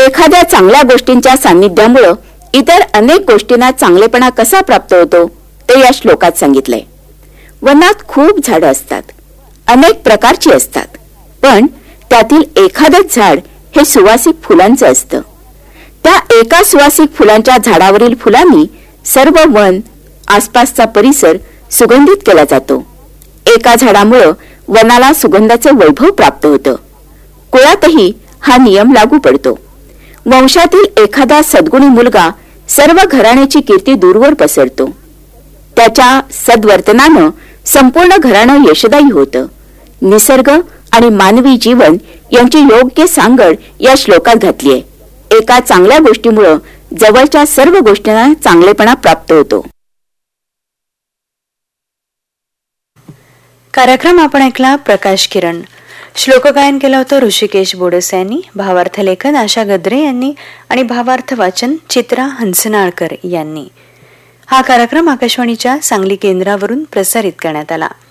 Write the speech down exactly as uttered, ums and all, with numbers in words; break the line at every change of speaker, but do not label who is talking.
एखाद्या चांगल्या गोष्टींच्या सान्निध्यामुळं इतर अनेक गोष्टींना चांगलेपणा कसा प्राप्त होतो ते या श्लोकात सांगितलंय. वनात खूप झाडं असतात, अनेक प्रकारची असतात, पण त्यातील एखादंच झाड हे सुवासिक फुलांचं असतं. त्या एका सुवासिक फुलांच्या झाडावरील फुलांनी सर्व वन, आसपासचा परिसर सुगंधित केला जातो. एका झाडामुळं वनाला सुगंधाचं वैभव प्राप्त होतं. कुळातही हा नियम लागू पडतो. वंशातील एखादा सद्गुणी मुलगा सर्व घराण्याची कीर्ती दूरवर पसरतो. त्याच्या सद्वर्तनानं संपूर्ण घराणं यशदायी होतं. निसर्ग आणि मानवी जीवन यांची योग्य सांगड या श्लोकात घातली आहे. एका चांगल्या गोष्टीमुळे जवळच्या सर्व गोष्टींना चांगलेपणा प्राप्त होतो.
कार्यक्रम आपण ऐकला प्रकाश किरण. श्लोकगायन केलं होतं ऋषिकेश बोडस यांनी, भावार्थ लेखन आशा गद्रे यांनी आणि भावार्थ वाचन चित्रा हंसनाळकर यांनी. हा कार्यक्रम आकाशवाणीच्या सांगली केंद्रावरून प्रसारित करण्यात आला.